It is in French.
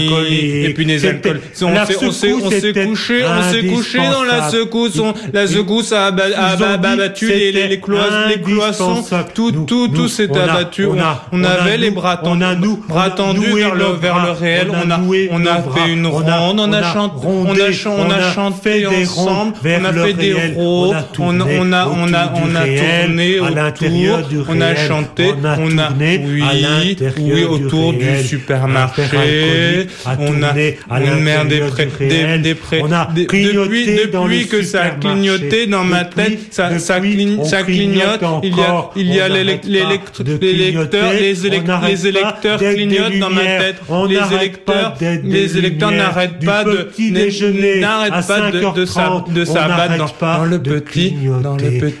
Et puis les alcools. On s'est couché dans la secousse. La secousse a abattu les cloisons. Tout s'est abattu. On avait les bras tendus vers le réel. On a fait une ronde. On a chanté ensemble. On a fait des rôles. On a tourné autour. On a chanté. Oui, autour du supermarché. On a depuis que ça a clignoté dans ma tête, ça clignote. Il y a les électeurs clignotent dans ma tête. Les électeurs n'arrêtent pas de s'abattre dans le petit